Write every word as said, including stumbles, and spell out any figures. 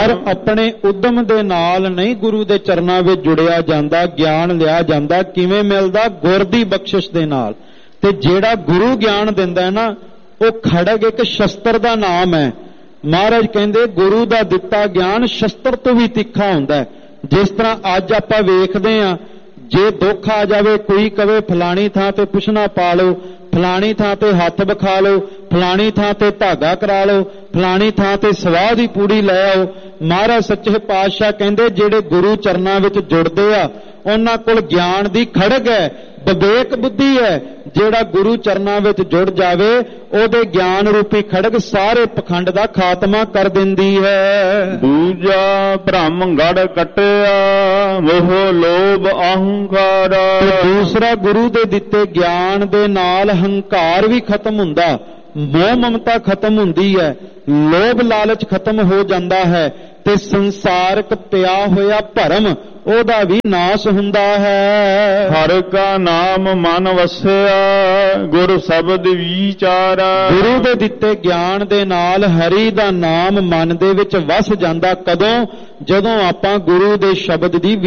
ਪਰ ਆਪਣੇ ਉਦਮ ਦੇ ਨਾਲ ਨਹੀਂ ਗੁਰੂ ਦੇ ਚਰਨਾਂ ਵਿੱਚ ਜੁੜਿਆ ਜਾਂਦਾ, ਗਿਆਨ ਲਿਆ ਜਾਂਦਾ। ਕਿਵੇਂ ਮਿਲਦਾ? ਗੁਰ ਦੀ ਬਖਸ਼ਿਸ਼ ਦੇ ਨਾਲ। ਤੇ ਜਿਹੜਾ ਗੁਰੂ ਗਿਆਨ ਦਿੰਦਾ ਹੈ ਨਾ, ਉਹ ਖੜਗ ਇੱਕ ਸ਼ਸਤਰ ਦਾ ਨਾਮ ਹੈ। ਮਹਾਰਾਜ ਕਹਿੰਦੇ ਗੁਰੂ ਦਾ ਦਿੱਤਾ ਗਿਆਨ ਸ਼ਸਤਰ ਤੋਂ ਵੀ ਤਿੱਖਾ ਹੁੰਦਾ ਹੈ। ਜਿਸ ਤਰ੍ਹਾਂ ਅੱਜ ਆਪਾਂ ਵੇਖਦੇ ਹਾਂ, ਜੇ ਦੁੱਖ ਆ ਜਾਵੇ, ਕੋਈ ਕਵੇ ਫਲਾਣੀ ਥਾਂ ਤੇ ਪੁੱਛਣਾ ਪਾ ਲਓ, ਫਲਾਣੀ ਥਾਂ ਤੇ ਹੱਥ ਵਿਖਾ ਲਓ, ਫਲਾਣੀ ਥਾਂ ਤੇ ਧਾਗਾ ਕਰਾ ਲਓ, ਫਲਾਣੀ ਥਾਂ ਤੇ ਸਵਾਹ ਦੀ ਪੂੜੀ ਲੈ ਆਓ। ਮਹਾਰਾਜ ਸੱਚੇ ਪਾਤਸ਼ਾਹ ਕਹਿੰਦੇ ਜਿਹੜੇ ਗੁਰੂ ਚਰਨਾਂ ਵਿੱਚ ਜੁੜਦੇ ਆ, ਉਹਨਾਂ ਕੋਲ ਗਿਆਨ ਦੀ ਖੜਗ ਹੈ, ਵਿਵੇਕ ਬੁੱਧੀ ਹੈ। ਜਿਹੜਾ ਗੁਰੂ ਚਰਨਾਂ ਵਿੱਚ ਜੁੜ ਜਾਵੇ, ਉਹਦੇ ਗਿਆਨ ਰੂਪੀ ਖੜਗ ਸਾਰੇ ਪਖੰਡ ਦਾ ਖਾਤਮਾ ਕਰ ਦਿੰਦੀ ਹੈ। ਦੂਜਾ ਭ੍ਰਮ ਗੜ ਕਟਿਆ, ਮੋਹ ਲੋਭ ਅਹੰਕਾਰ। ਦੂਸਰਾ ਗੁਰੂ ਦੇ ਦਿੱਤੇ ਗਿਆਨ ਦੇ ਨਾਲ ਹੰਕਾਰ ਵੀ ਖਤਮ ਹੁੰਦਾ, ਮੋਹ ਮਮਤਾ ਖਤਮ ਹੁੰਦੀ ਹੈ, ਲੋਭ ਲਾਲਚ ਖਤਮ ਹੋ ਜਾਂਦਾ ਹੈ, ਤੇ ਸੰਸਾਰਕ ਪਿਆ ਹੋਇਆ ਭਰਮ ਉਹਦਾ ਵੀ ਨਾਸ ਹੁੰਦਾ ਹੈ। ਹਰਿ ਕਾ ਨਾਮ ਮਨ ਵਸਿਆ, ਗੁਰ ਸ਼ਬਦ ਵਿਚਾਰਾ। ਗੁਰੂ ਦੇ ਦਿੱਤੇ ਗਿਆਨ ਦੇ ਨਾਲ ਹਰੀ ਦਾ ਨਾਮ ਮਨ ਦੇ ਵਿੱਚ ਵਸ ਜਾਂਦਾ। ਕਦੋਂ? ਜਦੋਂ ਆਪਾਂ ਗੁਰੂ ਦੇ ਸ਼ਬਦ ਦੀ